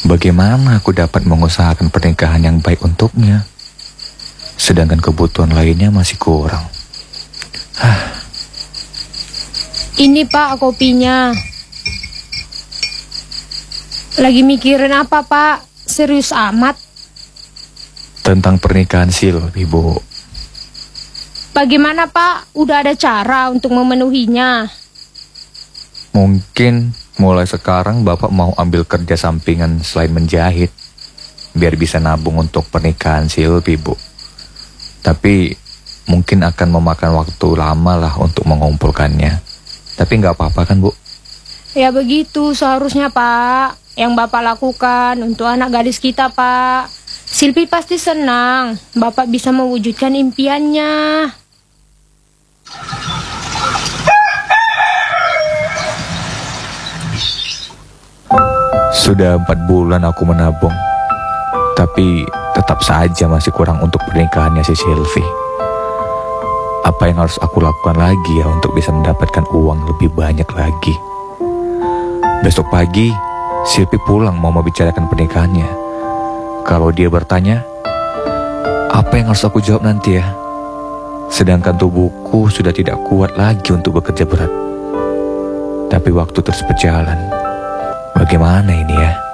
Bagaimana aku dapat mengusahakan pernikahan yang baik untuknya, sedangkan kebutuhan lainnya masih kurang. Ini Pak kopinya. Lagi mikirin apa Pak? Serius amat. Tentang pernikahan Silvi, Bu. Bagaimana Pak? Udah ada cara untuk memenuhinya? Mungkin mulai sekarang Bapak mau ambil kerja sampingan selain menjahit, biar bisa nabung untuk pernikahan Silvi, Bu. Tapi mungkin akan memakan waktu lama lah untuk mengumpulkannya. Tapi nggak apa-apa kan, Bu? Ya begitu seharusnya Pak. Yang Bapak lakukan untuk anak gadis kita Pak. Silvi pasti senang Bapak bisa mewujudkan impiannya. Sudah 4 bulan aku menabung, tapi tetap saja masih kurang untuk pernikahannya si Silvi. Apa yang harus aku lakukan lagi ya untuk bisa mendapatkan uang lebih banyak lagi? Besok pagi, Silvi pulang mau membicarakan pernikahannya. Kalau dia bertanya, apa yang harus aku jawab nanti ya? Sedangkan tubuhku sudah tidak kuat lagi untuk bekerja berat. Tapi waktu terus berjalan. Bagaimana ini ya?